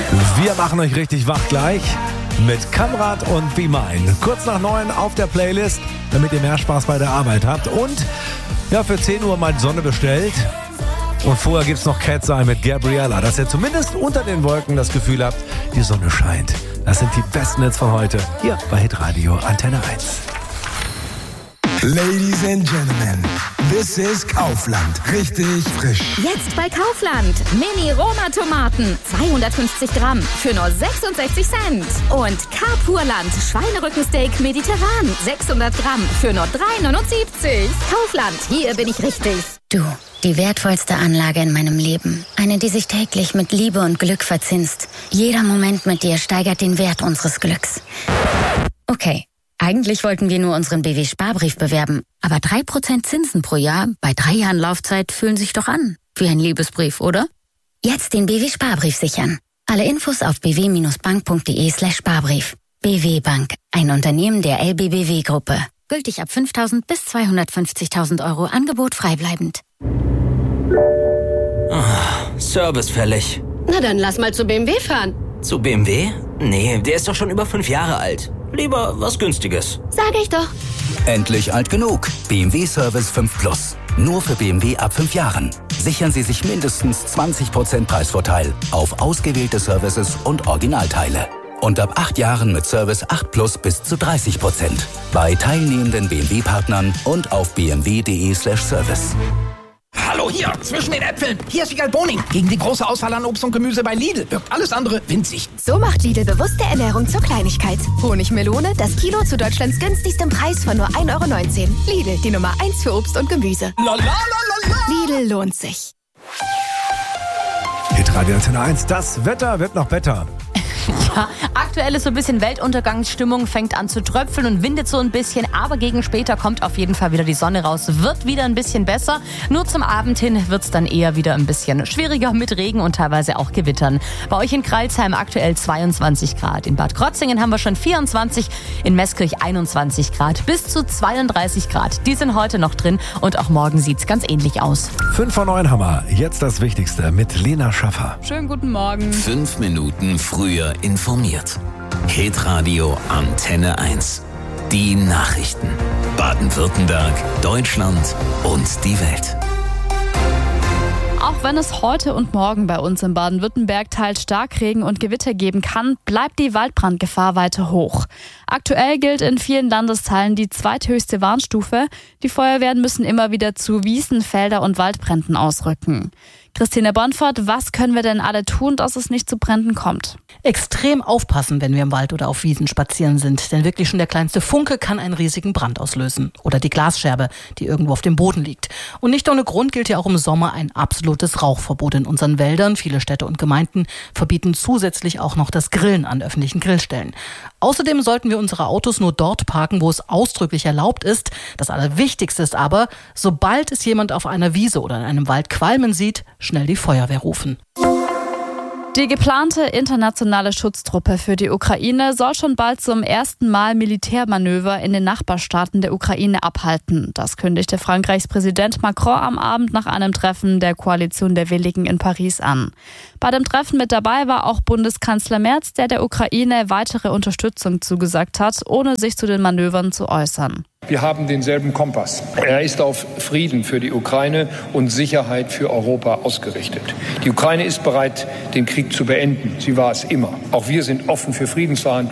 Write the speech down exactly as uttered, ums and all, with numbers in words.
Wir machen euch richtig wach gleich mit Kamrat und Be Mine. Kurz nach neun auf der Playlist, damit ihr mehr Spaß bei der Arbeit habt. Und ja, für zehn Uhr mal die Sonne bestellt. Und vorher gibt's noch Cat's Eye mit Gabriella, dass ihr zumindest unter den Wolken das Gefühl habt, die Sonne scheint. Das sind die besten Hits von heute, hier bei Hitradio Antenne eins. Ladies and Gentlemen, this is Kaufland. Richtig frisch. Jetzt bei Kaufland. Mini-Roma-Tomaten. zweihundertfünfzig Gramm für nur sechsundsechzig Cent. Und Carpurland. Schweinerückensteak mediterran. sechshundert Gramm für nur drei neunundsiebzig. Kaufland, hier bin ich richtig. Du, die wertvollste Anlage in meinem Leben. Eine, die sich täglich mit Liebe und Glück verzinst. Jeder Moment mit dir steigert den Wert unseres Glücks. Okay. Eigentlich wollten wir nur unseren B W-Sparbrief bewerben, aber drei Prozent Zinsen pro Jahr bei drei Jahren Laufzeit fühlen sich doch an. Wie ein Liebesbrief, oder? Jetzt den B W-Sparbrief sichern. Alle Infos auf bw-bank.de slash Sparbrief. B W Bank, ein Unternehmen der L B B W-Gruppe. Gültig ab fünftausend bis zweihundertfünfzigtausend Euro, Angebot freibleibend. Oh, Service fällig. Na dann lass mal zu B M W fahren. Zu B M W? Nee, der ist doch schon über fünf Jahre alt. Lieber was Günstiges. Sag ich doch. Endlich alt genug. B M W Service fünf Plus. Nur für B M W ab fünf Jahren. Sichern Sie sich mindestens zwanzig Prozent Preisvorteil auf ausgewählte Services und Originalteile. Und ab acht Jahren mit Service acht Plus bis zu dreißig Prozent. Bei teilnehmenden B M W-Partnern und auf bmw.de slash service. Hallo hier, zwischen den Äpfeln. Hier ist Wiegald Boning. Gegen die große Auswahl an Obst und Gemüse bei Lidl wirkt alles andere winzig. So macht Lidl bewusste Ernährung zur Kleinigkeit. Honigmelone, das Kilo zu Deutschlands günstigstem Preis von nur ein Euro neunzehn. Lidl, die Nummer eins für Obst und Gemüse. La, la, la, la, la. Lidl lohnt sich. Hitradio Antenne eins, das Wetter wird noch besser. Ja, aktuell ist so ein bisschen Weltuntergangsstimmung, fängt an zu tröpfeln und windet so ein bisschen, aber gegen später kommt auf jeden Fall wieder die Sonne raus, wird wieder ein bisschen besser. Nur zum Abend hin wird es dann eher wieder ein bisschen schwieriger mit Regen und teilweise auch Gewittern. Bei euch in Crailsheim aktuell zweiundzwanzig Grad, in Bad Krotzingen haben wir schon vierundzwanzig, in Meßkirch einundzwanzig Grad, bis zu zweiunddreißig Grad. Die sind heute noch drin und auch morgen sieht es ganz ähnlich aus. Fünf vor neun haben wir. Jetzt das Wichtigste mit Lena Schaffer. Schönen guten Morgen. Fünf Minuten früher informiert. Hitradio Antenne eins. Die Nachrichten. Baden-Württemberg, Deutschland und die Welt. Auch wenn es heute und morgen bei uns in Baden-Württemberg teils Starkregen und Gewitter geben kann, bleibt die Waldbrandgefahr weiter hoch. Aktuell gilt in vielen Landesteilen die zweithöchste Warnstufe. Die Feuerwehren müssen immer wieder zu Wiesen, Felder und Waldbränden ausrücken. Christine Bonfort, was können wir denn alle tun, dass es nicht zu Bränden kommt? Extrem aufpassen, wenn wir im Wald oder auf Wiesen spazieren sind. Denn wirklich schon der kleinste Funke kann einen riesigen Brand auslösen. Oder die Glasscherbe, die irgendwo auf dem Boden liegt. Und nicht ohne Grund gilt ja auch im Sommer ein absolutes Rauchverbot in unseren Wäldern. Viele Städte und Gemeinden verbieten zusätzlich auch noch das Grillen an öffentlichen Grillstellen. Außerdem sollten wir unsere Autos nur dort parken, wo es ausdrücklich erlaubt ist. Das Allerwichtigste ist aber, sobald es jemand auf einer Wiese oder in einem Wald qualmen sieht, schnell die Feuerwehr rufen. Die geplante internationale Schutztruppe für die Ukraine soll schon bald zum ersten Mal Militärmanöver in den Nachbarstaaten der Ukraine abhalten. Das kündigte Frankreichs Präsident Macron am Abend nach einem Treffen der Koalition der Willigen in Paris an. Bei dem Treffen mit dabei war auch Bundeskanzler Merz, der der Ukraine weitere Unterstützung zugesagt hat, ohne sich zu den Manövern zu äußern. Wir haben denselben Kompass. Er ist auf Frieden für die Ukraine und Sicherheit für Europa ausgerichtet. Die Ukraine ist bereit, den Krieg zu beenden. Sie war es immer. Auch wir sind offen für Friedensverhandlungen.